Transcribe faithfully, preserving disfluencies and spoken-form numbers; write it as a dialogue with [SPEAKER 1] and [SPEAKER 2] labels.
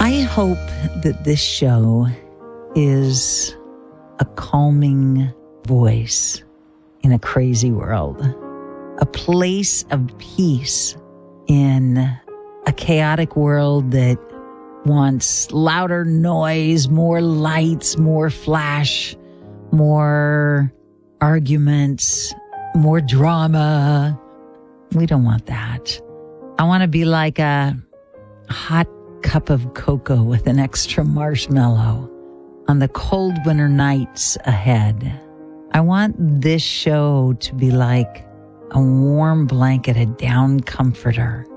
[SPEAKER 1] I hope that this show is a calming voice in a crazy world, a place of peace in a chaotic world that wants louder noise, more lights, more flash, more arguments, more drama. We don't want that. I want to be like a hot cup of cocoa with an extra marshmallow on the cold winter nights ahead. I want this show to be like a warm blanket, a down comforter